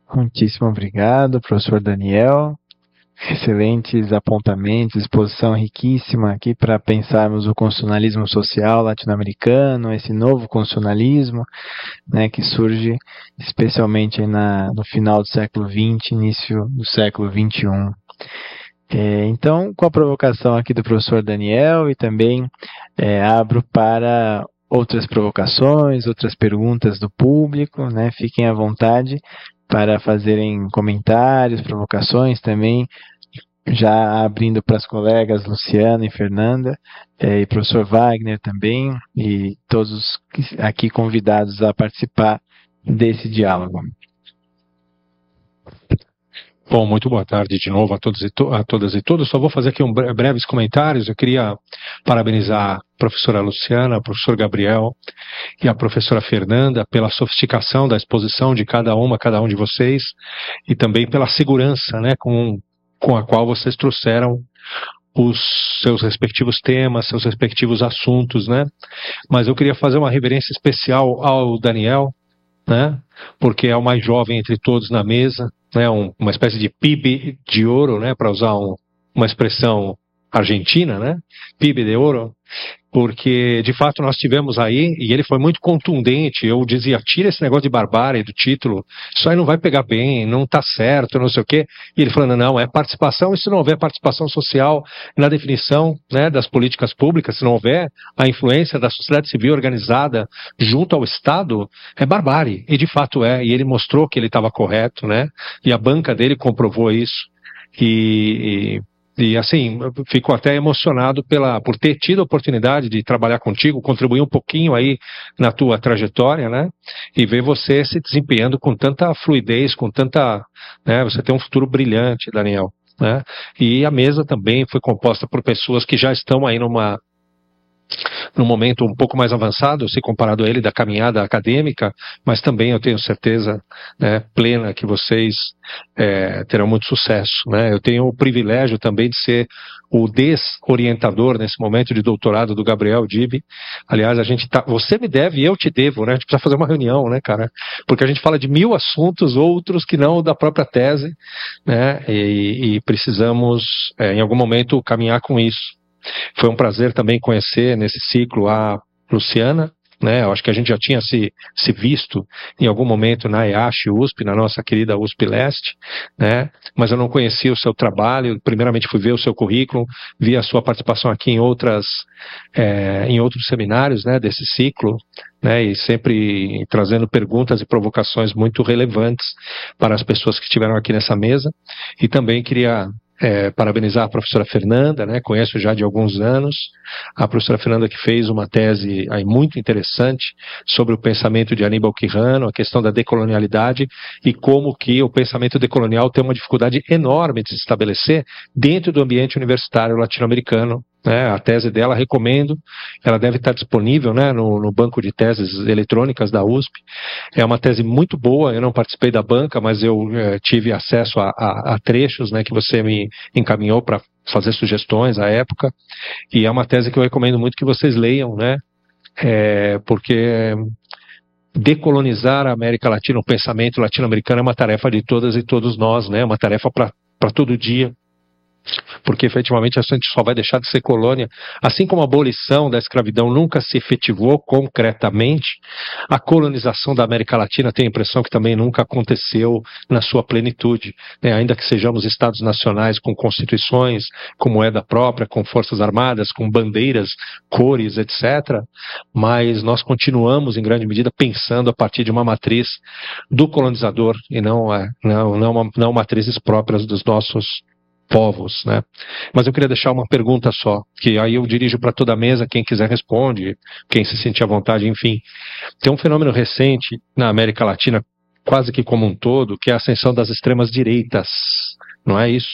Muitíssimo obrigado, professor Daniel. Excelentes apontamentos, exposição riquíssima aqui para pensarmos o constitucionalismo social latino-americano, esse novo constitucionalismo, né, que surge especialmente no final do século XX, início do século XXI. Então, com a provocação aqui do professor Daniel e também abro para outras provocações, outras perguntas do público, né? Fiquem à vontade para fazerem comentários, provocações também, já abrindo para as colegas Luciana e Fernanda, e professor Wagner também, e todos aqui convidados a participar desse diálogo. Bom, muito boa tarde de novo a todos a todas e todos. Só vou fazer aqui breves comentários. Eu queria parabenizar a professora Luciana, o professor Gabriel e a professora Fernanda pela sofisticação da exposição de cada um de vocês e também pela segurança, né, com a qual vocês trouxeram os seus respectivos temas, seus respectivos assuntos, né? Mas eu queria fazer uma reverência especial ao Daniel, né? Porque é o mais jovem entre todos na mesa, né? Uma espécie de PIB de ouro, né? Para usar uma expressão argentina, né? PIB de ouro. Porque, de fato, nós tivemos aí, e ele foi muito contundente, eu dizia, tira esse negócio de barbárie do título, isso aí não vai pegar bem, não está certo, não sei o quê. E ele falando, não, é participação, e se não houver participação social na definição, né, das políticas públicas, se não houver a influência da sociedade civil organizada junto ao Estado, é barbárie. E, de fato, e ele mostrou que ele estava correto, né, e a banca dele comprovou isso. E assim, fico até emocionado por ter tido a oportunidade de trabalhar contigo, contribuir um pouquinho aí na tua trajetória, né? E ver você se desempenhando com tanta fluidez, com tanta, né? Você tem um futuro brilhante, Daniel, né? E a mesa também foi composta por pessoas que já estão aí num momento um pouco mais avançado, se comparado a ele, da caminhada acadêmica, mas também eu tenho certeza, né, plena que vocês terão muito sucesso, né? Eu tenho o privilégio também de ser o desorientador nesse momento de doutorado do Gabriel Dib. Aliás, você me deve e eu te devo, né? A gente precisa fazer uma reunião, né, cara? Porque a gente fala de 1000 assuntos, outros que não da própria tese, né? E precisamos, em algum momento, caminhar com isso. Foi um prazer também conhecer nesse ciclo a Luciana, né? Eu acho que a gente já tinha se visto em algum momento na EASH USP, na nossa querida USP Leste, né? Mas eu não conhecia o seu trabalho. Primeiramente fui ver o seu currículo, vi a sua participação aqui em outros seminários, né, desse ciclo, né? E sempre trazendo perguntas e provocações muito relevantes para as pessoas que estiveram aqui nessa mesa. E também queria parabenizar a professora Fernanda, né? Conheço já de alguns anos, a professora Fernanda que fez uma tese aí muito interessante sobre o pensamento de Aníbal Quijano, a questão da decolonialidade e como que o pensamento decolonial tem uma dificuldade enorme de se estabelecer dentro do ambiente universitário latino-americano. A tese dela, recomendo, ela deve estar disponível, né, no banco de teses eletrônicas da USP. É uma tese muito boa, eu não participei da banca, mas eu tive acesso a trechos, né, que você me encaminhou para fazer sugestões à época, e é uma tese que eu recomendo muito que vocês leiam, né, porque decolonizar a América Latina, o pensamento latino-americano é uma tarefa de todas e todos nós, né, uma tarefa para todo dia. Porque efetivamente a gente só vai deixar de ser colônia, assim como a abolição da escravidão nunca se efetivou concretamente, a colonização da América Latina tem a impressão que também nunca aconteceu na sua plenitude, né? Ainda que sejamos estados nacionais com constituições, com moeda própria, com forças armadas, com bandeiras, cores, etc., mas nós continuamos em grande medida pensando a partir de uma matriz do colonizador e não matrizes próprias dos nossos povos, né? Mas eu queria deixar uma pergunta só, que aí eu dirijo para toda a mesa, quem quiser responde, quem se sentir à vontade, enfim. Tem um fenômeno recente na América Latina, quase que como um todo, que é a ascensão das extremas direitas, não é isso?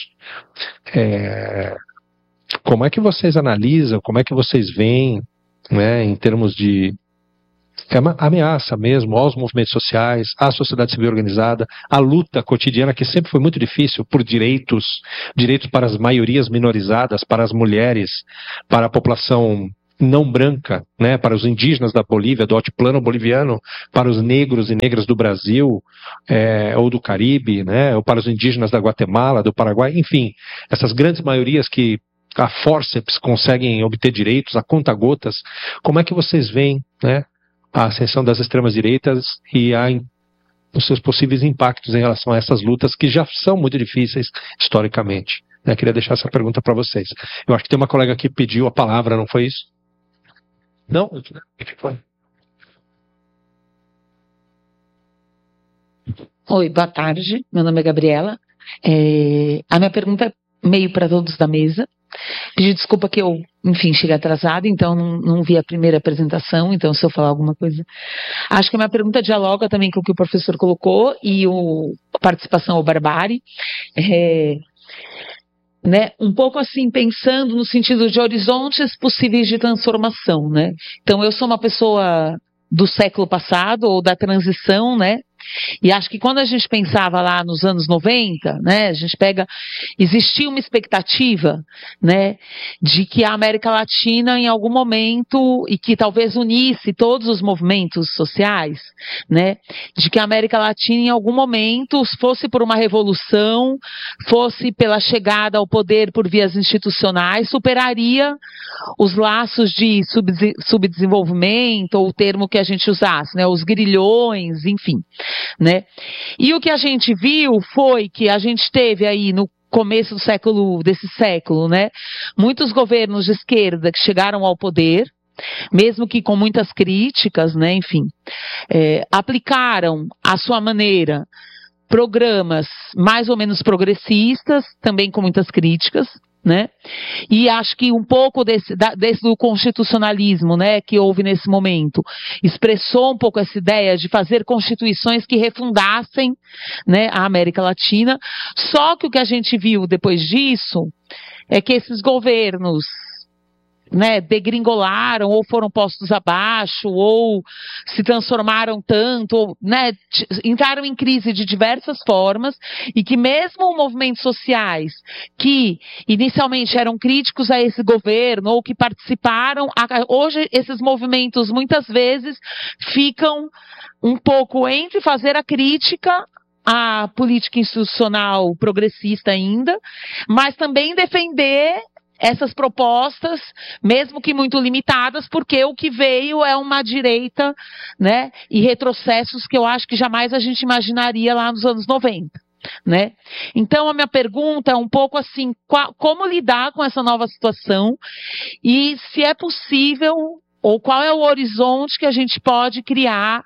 Como é que vocês analisam, como é que vocês veem, né, em termos de uma ameaça mesmo aos movimentos sociais, à sociedade civil organizada, à luta cotidiana que sempre foi muito difícil por direitos para as maiorias minorizadas, para as mulheres, para a população não branca, né, para os indígenas da Bolívia, do altiplano boliviano, para os negros e negras do Brasil, ou do Caribe, né, ou para os indígenas da Guatemala, do Paraguai, enfim, essas grandes maiorias que a fórceps conseguem obter direitos a conta-gotas. Como é que vocês veem, né, a ascensão das extremas-direitas e os seus possíveis impactos em relação a essas lutas que já são muito difíceis historicamente? Queria deixar essa pergunta para vocês. Eu acho que tem uma colega que pediu a palavra, não foi isso? Não? O que foi? Oi, boa tarde. Meu nome é Gabriela. A minha pergunta é meio para todos da mesa. Pedi desculpa que eu, enfim, cheguei atrasada, então não vi a primeira apresentação, então se eu falar alguma coisa... Acho que a minha pergunta dialoga também com o que o professor colocou e a participação ao Barbari. Né, um pouco assim, pensando no sentido de horizontes possíveis de transformação, né? Então, eu sou uma pessoa do século passado, ou da transição, né? E acho que quando a gente pensava lá nos anos 90, né, existia uma expectativa, né, de que a América Latina em algum momento, e que talvez unisse todos os movimentos sociais, né, de que a América Latina em algum momento, fosse por uma revolução, fosse pela chegada ao poder por vias institucionais, superaria os laços de subdesenvolvimento, ou o termo que a gente usasse, né, os grilhões, enfim. Né? E o que a gente viu foi que a gente teve aí no começo desse século, né, muitos governos de esquerda que chegaram ao poder, mesmo que com muitas críticas, né, enfim, aplicaram à sua maneira programas mais ou menos progressistas, também com muitas críticas, né? E acho que um pouco desse do constitucionalismo, né, que houve nesse momento, expressou um pouco essa ideia de fazer constituições que refundassem, né, a América Latina. Só que o que a gente viu depois disso é que esses governos, né, degringolaram, ou foram postos abaixo, ou se transformaram tanto, ou, né, entraram em crise de diversas formas, e que mesmo movimentos sociais que inicialmente eram críticos a esse governo, ou que participaram, hoje esses movimentos muitas vezes ficam um pouco entre fazer a crítica à política institucional progressista ainda, mas também defender essas propostas, mesmo que muito limitadas, porque o que veio é uma direita, né, e retrocessos que eu acho que jamais a gente imaginaria lá nos anos 90. Né? Então a minha pergunta é um pouco assim, como lidar com essa nova situação e se é possível, ou qual é o horizonte que a gente pode criar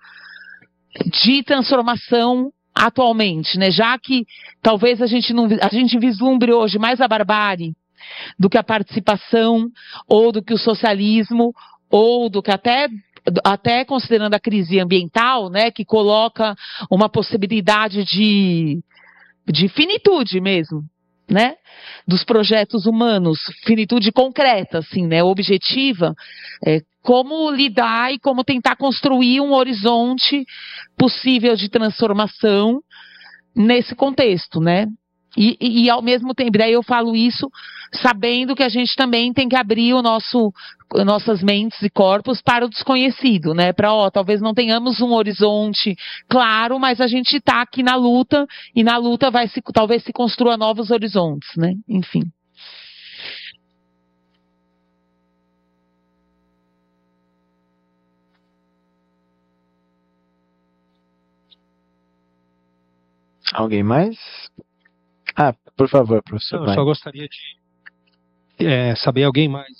de transformação atualmente, né? Já que talvez a gente vislumbre hoje mais a barbárie do que a participação, ou do que o socialismo, ou do que até considerando a crise ambiental, né, que coloca uma possibilidade de finitude mesmo, né, dos projetos humanos, finitude concreta, assim, né, objetiva, como lidar e como tentar construir um horizonte possível de transformação nesse contexto, né? E ao mesmo tempo, daí eu falo isso sabendo que a gente também tem que abrir nossas mentes e corpos para o desconhecido, né? Para, talvez não tenhamos um horizonte claro, mas a gente está aqui na luta, e na luta talvez se construa novos horizontes, né? Enfim. Alguém mais? Por favor, professor. Eu só gostaria de saber, alguém mais?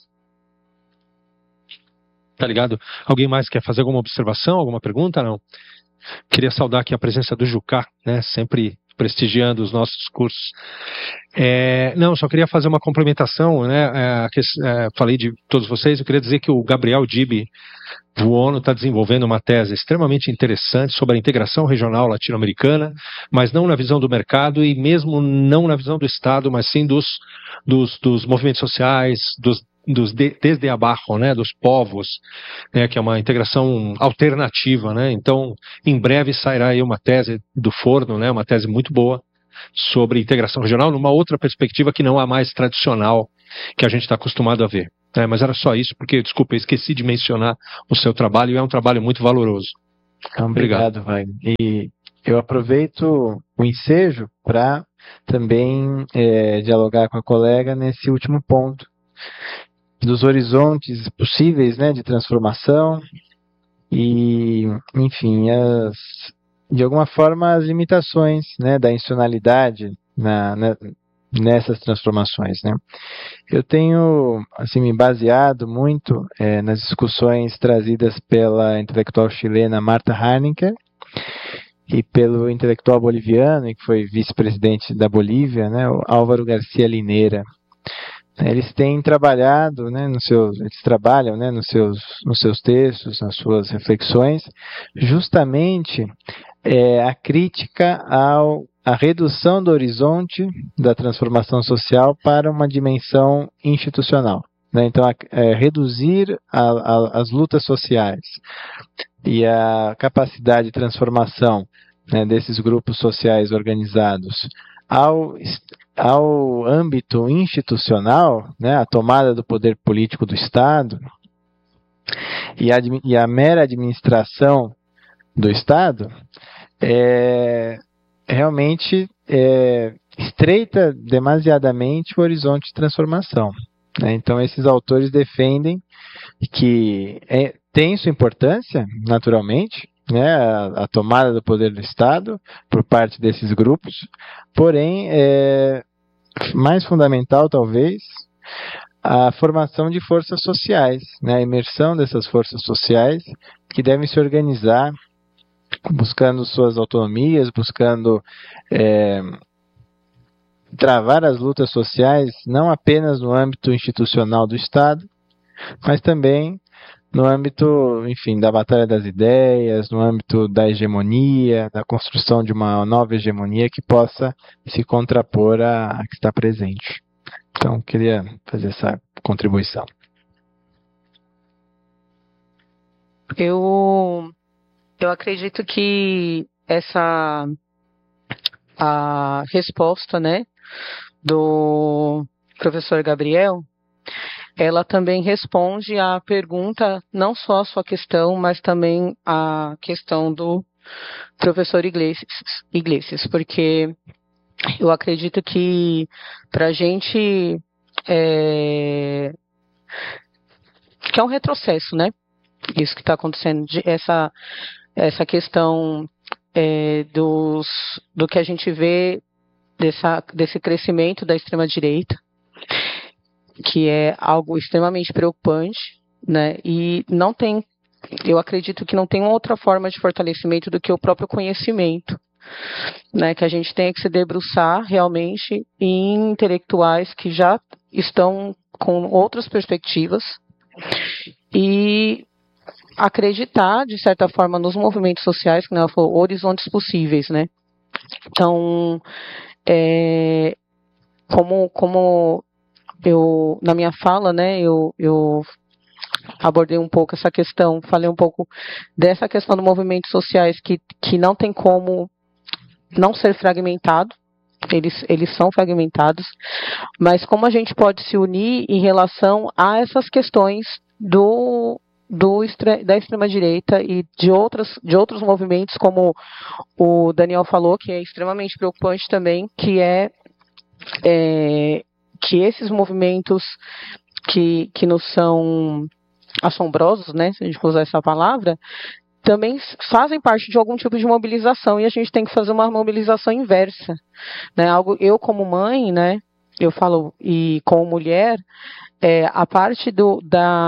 Tá ligado? Alguém mais quer fazer alguma observação, alguma pergunta? Não. Queria saudar aqui a presença do Jucá, né? Sempre prestigiando os nossos cursos. Não, só queria fazer uma complementação, né? Falei de todos vocês, eu queria dizer que o Gabriel Dibi, do ONU, está desenvolvendo uma tese extremamente interessante sobre a integração regional latino-americana, mas não na visão do mercado e mesmo não na visão do Estado, mas sim dos movimentos sociais, desde abaixo, né, dos povos, né, que é uma integração alternativa, né? Então, em breve sairá aí uma tese do forno, né, uma tese muito boa sobre integração regional, numa outra perspectiva que não é a mais tradicional que a gente está acostumado a ver. Mas era só isso, porque, desculpa, eu esqueci de mencionar o seu trabalho, e é um trabalho muito valoroso. Obrigado, Wagner. E eu aproveito o ensejo para também dialogar com a colega nesse último ponto, dos horizontes possíveis, né, de transformação e, enfim, de alguma forma as limitações, né, da institucionalidade nessas transformações, né. Eu tenho assim, me baseado muito nas discussões trazidas pela intelectual chilena Marta Harnecker e pelo intelectual boliviano, que foi vice-presidente da Bolívia, né, o Álvaro Garcia Linera. Eles têm trabalhado, né, eles trabalham, né, nos seus textos, nas suas reflexões, justamente a crítica à redução do horizonte da transformação social para uma dimensão institucional. Né? Então, reduzir as lutas sociais e a capacidade de transformação, né, desses grupos sociais organizados ao âmbito institucional, né, a tomada do poder político do Estado e a mera administração do Estado, realmente estreita demasiadamente o horizonte de transformação. Né? Então, esses autores defendem que tem sua importância, naturalmente, né, a tomada do poder do Estado por parte desses grupos, porém, mais fundamental, talvez, a formação de forças sociais, né, a imersão dessas forças sociais que devem se organizar buscando suas autonomias, buscando travar as lutas sociais, não apenas no âmbito institucional do Estado, mas também no âmbito, enfim, da batalha das ideias, no âmbito da hegemonia, da construção de uma nova hegemonia que possa se contrapor à que está presente. Então, queria fazer essa contribuição. Eu acredito que a resposta, né, do professor Gabriel, ela também responde à pergunta, não só a sua questão, mas também a questão do professor Iglesias, porque eu acredito que para a gente que é um retrocesso, né? Isso que está acontecendo, essa questão do que a gente vê desse crescimento da extrema-direita, que é algo extremamente preocupante, né? E eu acredito que não tem outra forma de fortalecimento do que o próprio conhecimento, né? Que a gente tem que se debruçar realmente em intelectuais que já estão com outras perspectivas e acreditar, de certa forma, nos movimentos sociais, que não foram horizontes possíveis, né? Então, como eu, na minha fala, né, eu abordei um pouco essa questão, falei um pouco dessa questão dos movimentos sociais que não tem como não ser fragmentado, eles são fragmentados, mas como a gente pode se unir em relação a essas questões da extrema-direita e de outros movimentos, como o Daniel falou, que é extremamente preocupante também, que que esses movimentos que nos são assombrosos, né, se a gente for usar essa palavra, também fazem parte de algum tipo de mobilização, e a gente tem que fazer uma mobilização inversa, né? Eu como mãe, né, eu falo, e como mulher, a parte do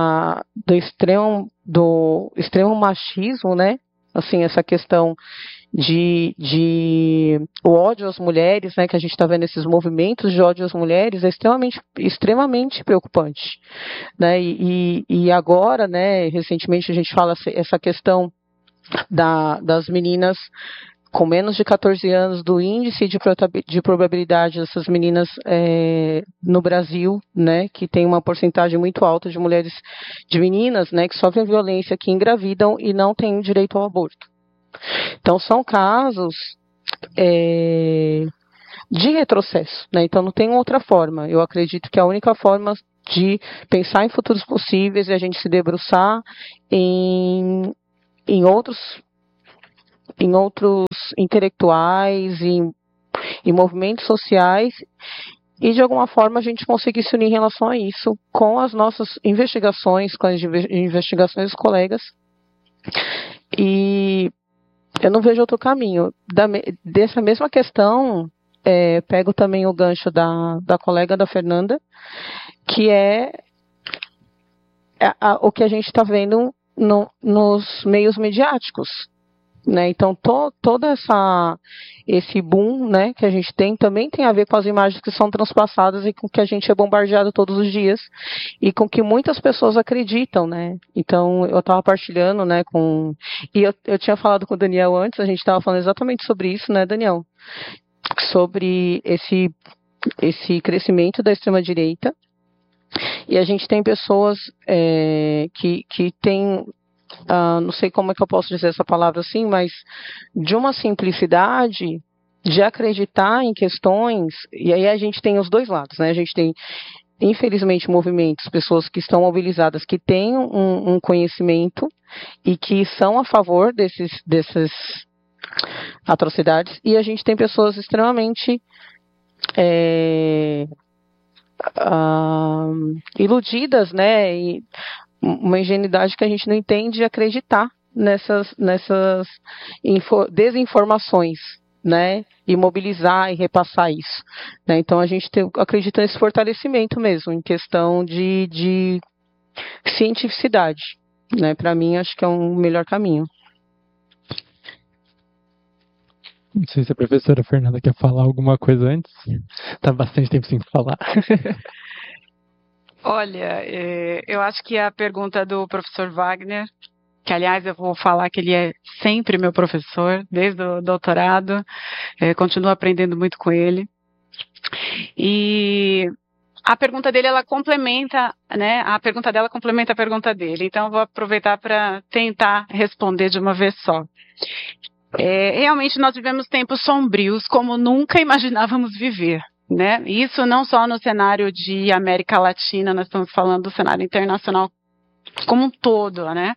extremo machismo, né, assim, essa questão de o ódio às mulheres, né, que a gente está vendo esses movimentos de ódio às mulheres, é extremamente preocupante, né, e agora, né, recentemente a gente fala essa questão das meninas com menos de 14 anos, do índice de probabilidade dessas meninas no Brasil, né, que tem uma porcentagem muito alta de meninas, né, que sofrem violência, que engravidam e não têm direito ao aborto. Então, são casos de retrocesso, né? Então não tem outra forma. Eu acredito que a única forma de pensar em futuros possíveis é a gente se debruçar em outros intelectuais, em movimentos sociais, e de alguma forma a gente conseguir se unir em relação a isso com as nossas investigações, com as investigações dos colegas. E eu não vejo outro caminho. Dessa mesma questão, pego também o gancho da colega da Fernanda, que é o que a gente está vendo nos meios mediáticos, né? Então todo esse boom, né, que a gente tem também tem a ver com as imagens que são transpassadas e com que a gente é bombardeado todos os dias e com que muitas pessoas acreditam, né? Então eu estava partilhando, né, e eu tinha falado com o Daniel antes, a gente estava falando exatamente sobre isso, né, Daniel? Sobre esse crescimento da extrema-direita. E a gente tem pessoas que têm, não sei como é que eu posso dizer essa palavra assim, mas de uma simplicidade de acreditar em questões, e aí a gente tem os dois lados, né? A gente tem, infelizmente, movimentos, pessoas que estão mobilizadas, que têm um conhecimento e que são a favor dessas atrocidades, e a gente tem pessoas extremamente iludidas, né, e uma ingenuidade que a gente não entende acreditar nessas desinformações, né, e mobilizar e repassar isso, né? Então a gente acredita nesse fortalecimento mesmo, em questão de cientificidade, né? Para mim acho que é um melhor caminho. Não sei se a professora Fernanda quer falar alguma coisa antes. Tá bastante tempo sem falar. Olha, eu acho que a pergunta do professor Wagner, que aliás eu vou falar que ele é sempre meu professor, desde o doutorado, continuo aprendendo muito com ele. E a pergunta dele, ela complementa, né? A pergunta dela complementa a pergunta dele. Então eu vou aproveitar para tentar responder de uma vez só. Realmente nós vivemos tempos sombrios como nunca imaginávamos viver, né? Isso não só no cenário de América Latina, nós estamos falando do cenário internacional como um todo, né?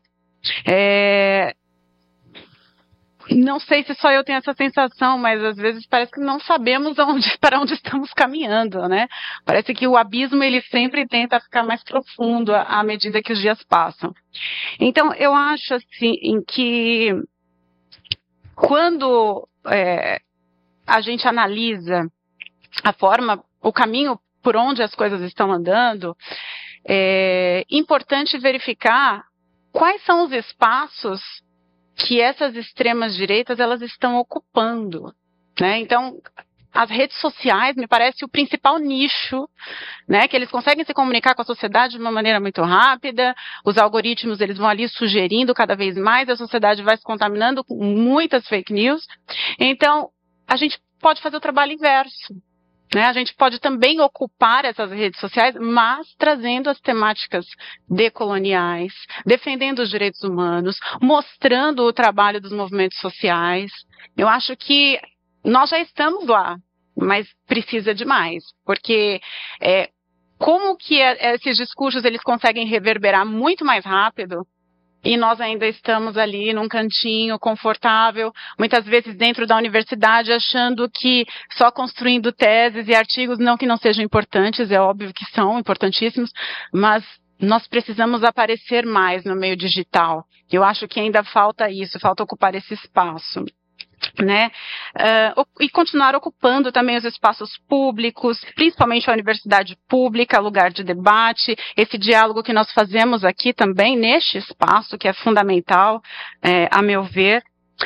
Não sei se só eu tenho essa sensação, mas às vezes parece que não sabemos para onde estamos caminhando, né? Parece que o abismo ele sempre tenta ficar mais profundo à medida que os dias passam. Então eu acho assim que quando a gente analisa o caminho por onde as coisas estão andando, é importante verificar quais são os espaços que essas extremas direitas elas estão ocupando, né? Então, as redes sociais me parece o principal nicho, né? Que eles conseguem se comunicar com a sociedade de uma maneira muito rápida, os algoritmos eles vão ali sugerindo cada vez mais, a sociedade vai se contaminando com muitas fake news. Então, a gente pode fazer o trabalho inverso, né? A gente pode também ocupar essas redes sociais, mas trazendo as temáticas decoloniais, defendendo os direitos humanos, mostrando o trabalho dos movimentos sociais. Eu acho que nós já estamos lá, mas precisa de mais, porque como que esses discursos eles conseguem reverberar muito mais rápido e nós ainda estamos ali num cantinho confortável, muitas vezes dentro da universidade, achando que só construindo teses e artigos, não que não sejam importantes, é óbvio que são importantíssimos, mas nós precisamos aparecer mais no meio digital. Eu acho que ainda falta isso, falta ocupar esse espaço, né? E continuar ocupando também os espaços públicos, principalmente a universidade pública, lugar de debate, esse diálogo que nós fazemos aqui também neste espaço, que é fundamental, a meu ver,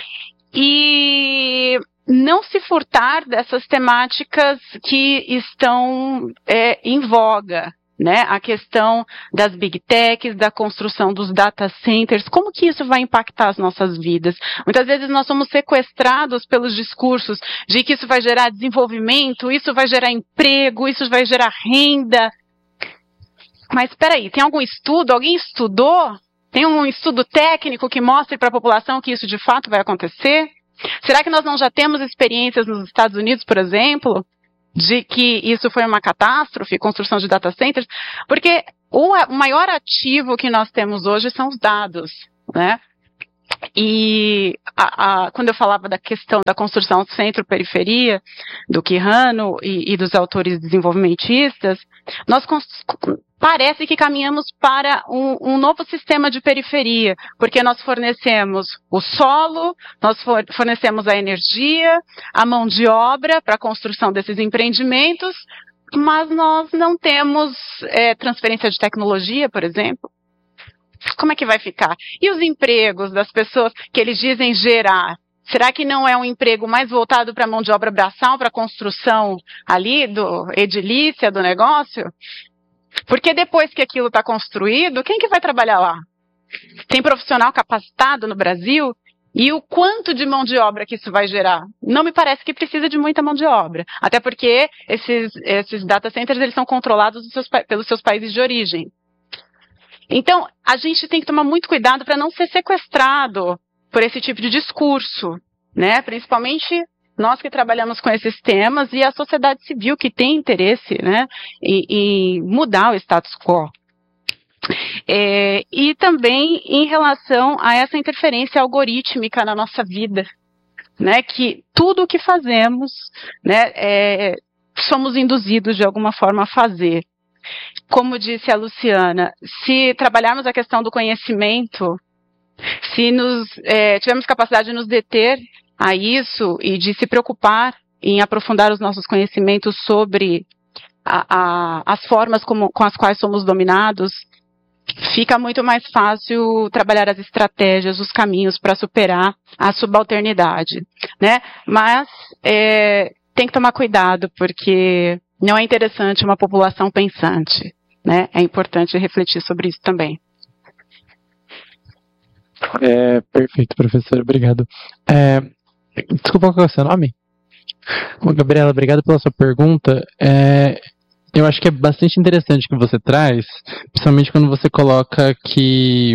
e não se furtar dessas temáticas que estão em voga, né? A questão das big techs, da construção dos data centers, como que isso vai impactar as nossas vidas? Muitas vezes nós somos sequestrados pelos discursos de que isso vai gerar desenvolvimento, isso vai gerar emprego, isso vai gerar renda. Mas espera aí, tem algum estudo? Alguém estudou? Tem um estudo técnico que mostre para a população que isso de fato vai acontecer? Será que nós não já temos experiências nos Estados Unidos, por exemplo, de que isso foi uma catástrofe, construção de data centers, porque o maior ativo que nós temos hoje são os dados, né? E quando eu falava da questão da construção centro-periferia, do Quijano e dos autores desenvolvimentistas, nós parece que caminhamos para um novo sistema de periferia, porque nós fornecemos o solo, nós fornecemos a energia, a mão de obra para a construção desses empreendimentos, mas nós não temos transferência de tecnologia, por exemplo. Como é que vai ficar? E os empregos das pessoas que eles dizem gerar? Será que não é um emprego mais voltado para a mão de obra braçal, para a construção ali, edilícia do negócio? Porque depois que aquilo está construído, quem que vai trabalhar lá? Tem profissional capacitado no Brasil? E o quanto de mão de obra que isso vai gerar? Não me parece que precisa de muita mão de obra. Até porque esses data centers eles são controlados pelos seus países de origem. Então, a gente tem que tomar muito cuidado para não ser sequestrado por esse tipo de discurso, né? Principalmente nós que trabalhamos com esses temas e a sociedade civil que tem interesse, né, em mudar o status quo. E também em relação a essa interferência algorítmica na nossa vida, né? Que tudo o que fazemos, né, somos induzidos de alguma forma a fazer. Como disse a Luciana, se trabalharmos a questão do conhecimento, se tivermos capacidade de nos deter a isso e de se preocupar em aprofundar os nossos conhecimentos sobre as formas com as quais somos dominados, fica muito mais fácil trabalhar as estratégias, os caminhos para superar a subalternidade, né? Mas tem que tomar cuidado, porque não é interessante uma população pensante, né? É importante refletir sobre isso também. Perfeito, professor, obrigado. Desculpa, qual é o seu nome? Bom, Gabriela, obrigado pela sua pergunta. Eu acho que é bastante interessante o que você traz, principalmente quando você coloca que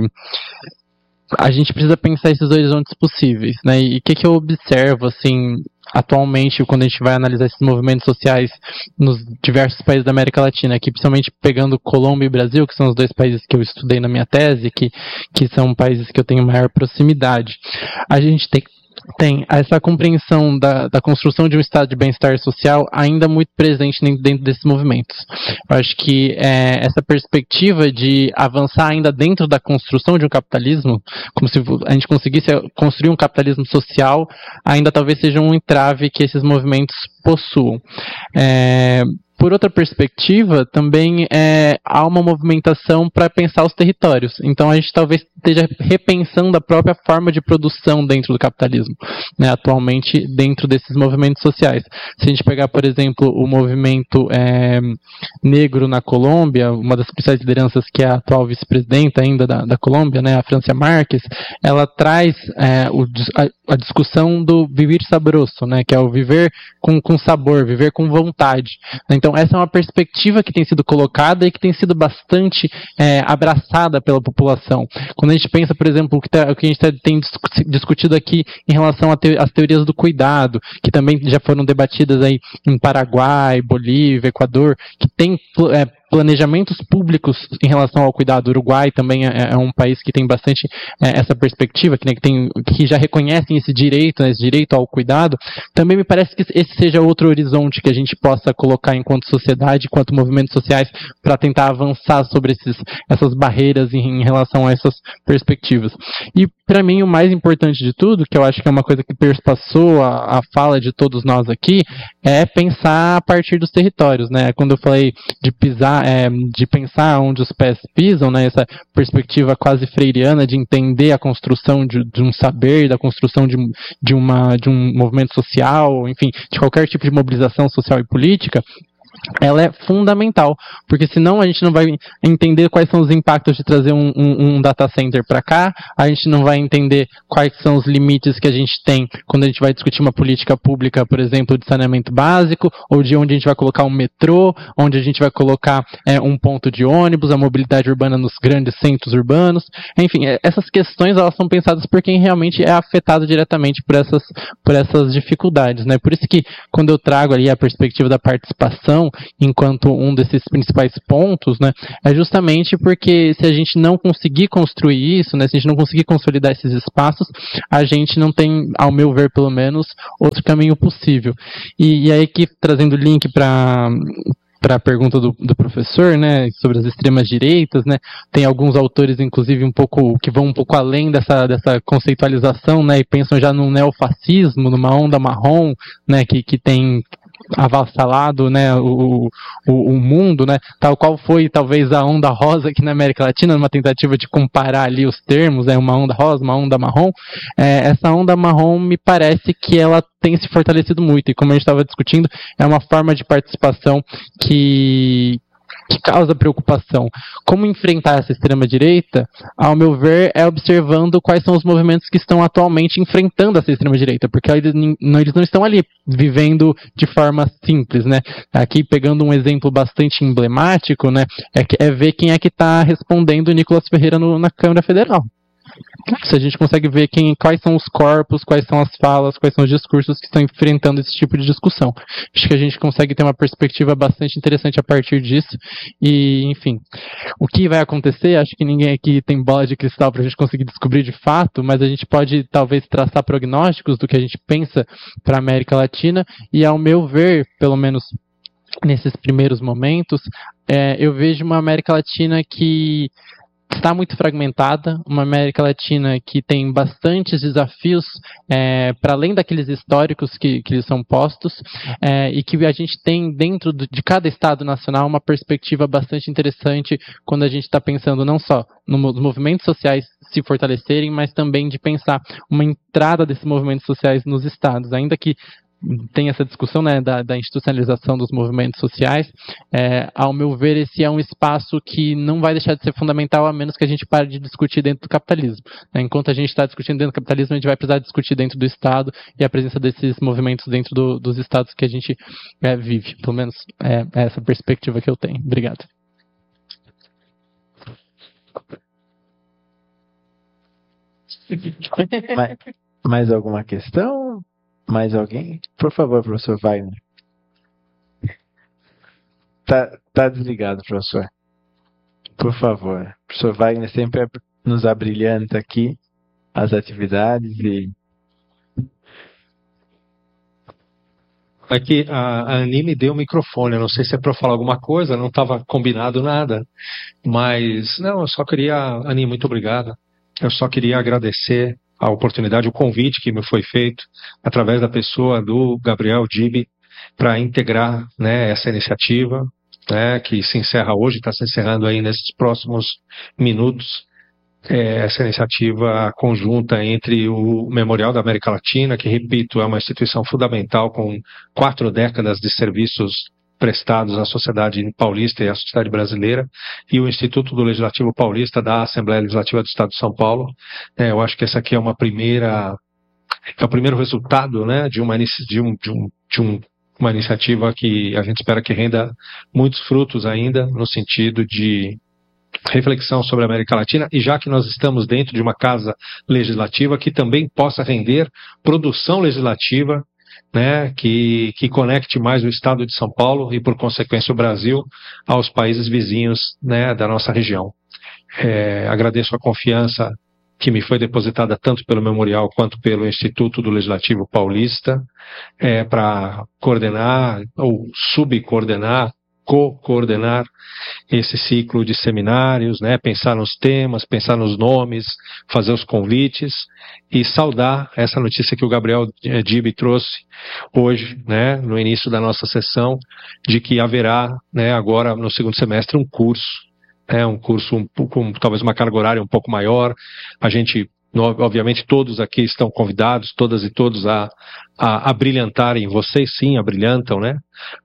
a gente precisa pensar esses horizontes possíveis, né? E o que eu observo, assim, atualmente, quando a gente vai analisar esses movimentos sociais nos diversos países da América Latina, aqui principalmente pegando Colômbia e Brasil, que são os dois países que eu estudei na minha tese, que são países que eu tenho maior proximidade. A gente tem essa compreensão da construção de um estado de bem-estar social ainda muito presente dentro desses movimentos. Eu acho que essa perspectiva de avançar ainda dentro da construção de um capitalismo, como se a gente conseguisse construir um capitalismo social, ainda talvez seja um entrave que esses movimentos possuam. Por outra perspectiva, também há uma movimentação para pensar os territórios. Então a gente talvez esteja repensando a própria forma de produção dentro do capitalismo, né, atualmente dentro desses movimentos sociais. Se a gente pegar, por exemplo, o movimento negro na Colômbia, uma das principais lideranças, que é a atual vice-presidenta ainda da Colômbia, né, a Francia Márquez, ela traz a discussão do vivir sabroso, né, que é o viver com sabor, viver com vontade. Então essa é uma perspectiva que tem sido colocada e que tem sido bastante abraçada pela população. Quando a gente pensa, por exemplo, o que a gente tem discutido aqui em relação às teorias do cuidado, que também já foram debatidas aí em Paraguai, Bolívia, Equador, que tem planejamentos públicos em relação ao cuidado. O Uruguai também é um país que tem bastante essa perspectiva, que já reconhecem esse direito, né, esse direito ao cuidado. Também me parece que esse seja outro horizonte que a gente possa colocar enquanto sociedade, enquanto movimentos sociais, para tentar avançar sobre essas barreiras em relação a essas perspectivas. E, para mim, o mais importante de tudo, que eu acho que é uma coisa que perspassou a fala de todos nós aqui, é pensar a partir dos territórios, né? Quando eu falei de pensar onde os pés pisam, né? Essa perspectiva quase freiriana de entender a construção de um saber, da construção de um movimento social, enfim, de qualquer tipo de mobilização social e política. ela é fundamental, porque senão a gente não vai entender quais são os impactos de trazer um data center para cá, a gente não vai entender quais são os limites que a gente tem quando a gente vai discutir uma política pública, por exemplo, de saneamento básico, ou de onde a gente vai colocar um metrô, onde a gente vai colocar um ponto de ônibus, a mobilidade urbana nos grandes centros urbanos, enfim, essas questões elas são pensadas por quem realmente é afetado diretamente por essas dificuldades, né? Por isso que quando eu trago ali a perspectiva da participação enquanto um desses principais pontos, né, é justamente porque se a gente não conseguir construir isso, né, se a gente não conseguir consolidar esses espaços, a gente não tem, ao meu ver pelo menos, outro caminho possível. E aí aqui, trazendo o link para a pergunta do professor, né, sobre as extremas direitas, né, tem alguns autores, inclusive, que vão um pouco além dessa conceitualização, né, e pensam já no neofascismo, numa onda marrom, né, que tem avassalado, né, o mundo, né, tal qual foi talvez a onda rosa aqui na América Latina, numa tentativa de comparar ali os termos, uma onda rosa, uma onda marrom. Essa onda marrom me parece que ela tem se fortalecido muito, e como a gente estava discutindo, é uma forma de participação que causa preocupação. Como enfrentar essa extrema-direita, ao meu ver, é observando quais são os movimentos que estão atualmente enfrentando essa extrema-direita, porque eles não estão ali vivendo de forma simples, né? Aqui, pegando um exemplo bastante emblemático, né, é ver quem é que está respondendo o Nicolas Ferreira na Câmara Federal. Se a gente consegue ver quais são os corpos, quais são as falas, quais são os discursos que estão enfrentando esse tipo de discussão. Acho que a gente consegue ter uma perspectiva bastante interessante a partir disso. E, enfim, o que vai acontecer, acho que ninguém aqui tem bola de cristal para a gente conseguir descobrir de fato, mas a gente pode talvez traçar prognósticos do que a gente pensa para a América Latina, e ao meu ver, pelo menos nesses primeiros momentos, eu vejo uma América Latina que está muito fragmentada, uma América Latina que tem bastantes desafios para além daqueles históricos que eles são postos, e que a gente tem dentro de cada Estado nacional uma perspectiva bastante interessante quando a gente está pensando não só nos movimentos sociais se fortalecerem, mas também de pensar uma entrada desses movimentos sociais nos Estados, ainda que tem essa discussão, né, da institucionalização dos movimentos sociais. Ao meu ver, esse é um espaço que não vai deixar de ser fundamental, a menos que a gente pare de discutir dentro do capitalismo, né? Enquanto a gente está discutindo dentro do capitalismo, a gente vai precisar discutir dentro do Estado e a presença desses movimentos dentro dos Estados que a gente vive. Pelo menos é essa perspectiva que eu tenho. Obrigado. Mais alguma questão? Mais alguém? Por favor, professor Wagner. Tá desligado, professor. Por favor. O professor Wagner sempre nos abrilhanta aqui as atividades e... Aqui, a Ani me deu o microfone, eu não sei se é para falar alguma coisa, não estava combinado nada, mas, não, eu só queria, Ani, muito obrigada, eu só queria agradecer a oportunidade, o convite que me foi feito através da pessoa do Gabriel Gibi para integrar, né, essa iniciativa, né, que se encerra hoje, está se encerrando aí nesses próximos minutos, essa iniciativa conjunta entre o Memorial da América Latina, que, repito, é uma instituição fundamental com 4 décadas de serviços prestados à sociedade paulista e à sociedade brasileira, e o Instituto do Legislativo Paulista da Assembleia Legislativa do Estado de São Paulo. Eu acho que essa aqui é o primeiro resultado, né, de uma iniciativa que a gente espera que renda muitos frutos ainda, no sentido de reflexão sobre a América Latina, e já que nós estamos dentro de uma casa legislativa, que também possa render produção legislativa, né, que conecte mais o Estado de São Paulo e, por consequência, o Brasil aos países vizinhos, né, da nossa região. Agradeço a confiança que me foi depositada tanto pelo Memorial quanto pelo Instituto do Legislativo Paulista para coordenar ou subcoordenar, co-coordenar esse ciclo de seminários, né, pensar nos temas, pensar nos nomes, fazer os convites e saudar essa notícia que o Gabriel Gibi trouxe hoje, né, no início da nossa sessão, de que haverá, né, agora no segundo semestre um curso com talvez uma carga horária um pouco maior. A gente, obviamente, todos aqui estão convidados, todas e todos, a a brilhantarem, vocês sim abrilhantam, né?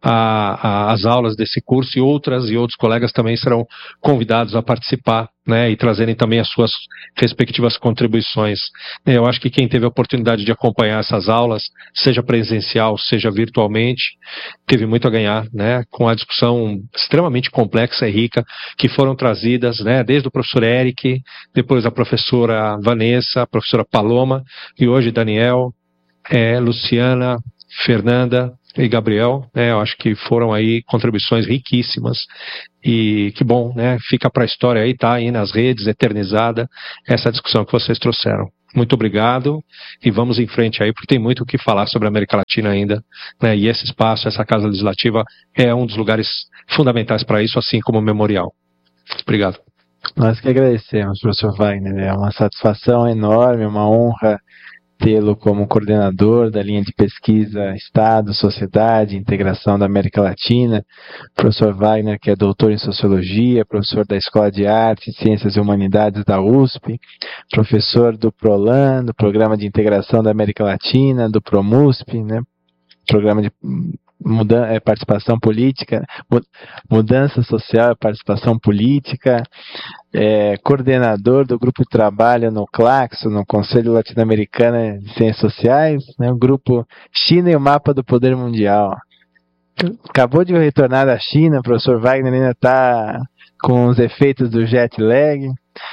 As aulas desse curso e outros colegas também serão convidados a participar, né? E trazerem também as suas respectivas contribuições. Eu acho que quem teve a oportunidade de acompanhar essas aulas, seja presencial, seja virtualmente, teve muito a ganhar, né? Com a discussão extremamente complexa e rica que foram trazidas, né? Desde o professor Eric, depois a professora Vanessa, a professora Paloma e hoje Daniel, Luciana, Fernanda e Gabriel, né? Eu acho que foram aí contribuições riquíssimas e que bom, né? Fica para a história aí, tá aí nas redes, eternizada essa discussão que vocês trouxeram. Muito obrigado e vamos em frente aí, porque tem muito o que falar sobre a América Latina ainda, né? E esse espaço, essa Casa Legislativa é um dos lugares fundamentais para isso, assim como o Memorial. Obrigado. Nós que agradecemos, professor Wagner. É uma satisfação enorme, uma honra tê-lo como coordenador da linha de pesquisa Estado, Sociedade e Integração da América Latina. Professor Wagner, que é doutor em Sociologia, professor da Escola de Artes, Ciências e Humanidades da USP, professor do PROLAN, do Programa de Integração da América Latina, do PROMUSP, né? Programa de participação política, mudança social e participação política, coordenador do grupo de trabalho no CLACSO, no Conselho Latino-Americano de Ciências Sociais, né, o grupo China e o Mapa do Poder Mundial. Acabou de retornar da China, o professor Wagner ainda está com os efeitos do jet lag.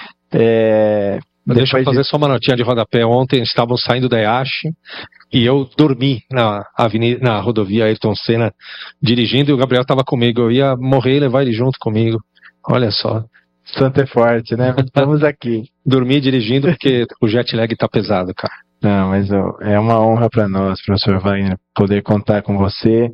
Deixa eu fazer só uma notinha de rodapé. Ontem estavam saindo da IASH e eu dormi na rodovia Ayrton Senna dirigindo e o Gabriel estava comigo. Eu ia morrer e levar ele junto comigo. Olha só. Santo é forte, né? Estamos aqui. Dormi dirigindo porque o jet lag está pesado, cara. Não, mas é uma honra para nós, professor Wagner, poder contar com você,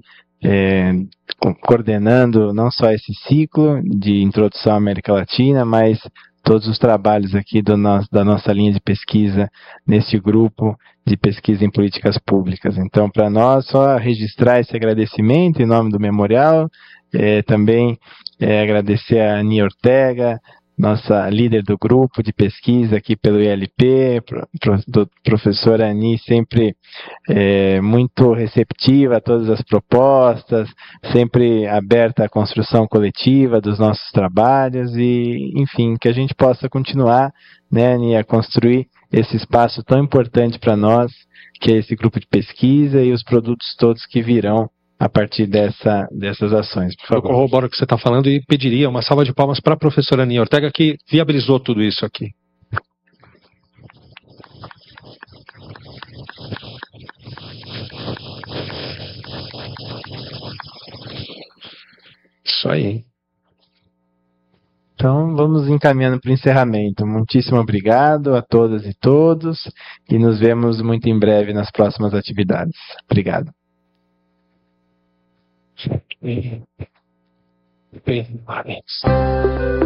coordenando não só esse ciclo de introdução à América Latina, mas todos os trabalhos aqui da nossa linha de pesquisa nesse grupo de pesquisa em políticas públicas. Então, para nós, só registrar esse agradecimento em nome do Memorial, também agradecer a Ani Ortega, nossa líder do grupo de pesquisa aqui pelo ILP, professora Ani, sempre muito receptiva a todas as propostas, sempre aberta à construção coletiva dos nossos trabalhos e, enfim, que a gente possa continuar, né, Ani, a construir esse espaço tão importante para nós, que é esse grupo de pesquisa e os produtos todos que virão a partir dessas ações, por favor. Eu corroboro o que você está falando e pediria uma salva de palmas para a professora Ani Ortega, que viabilizou tudo isso aqui. Isso aí. Então, vamos encaminhando para o encerramento. Muitíssimo obrigado a todas e todos e nos vemos muito em breve nas próximas atividades. Obrigado. Parabéns.